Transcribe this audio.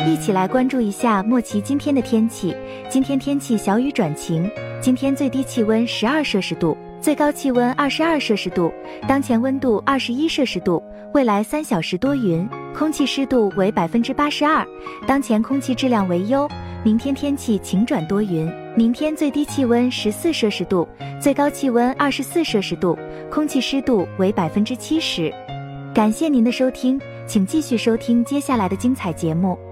一起来关注一下莫奇今天的天气。今天天气小雨转晴，今天最低气温12摄氏度，最高气温22摄氏度，当前温度21摄氏度，未来3小时多云，空气湿度为82%，当前空气质量为优。明天天气晴转多云，明天最低气温14摄氏度，最高气温24摄氏度，空气湿度为70%。感谢您的收听，请继续收听接下来的精彩节目。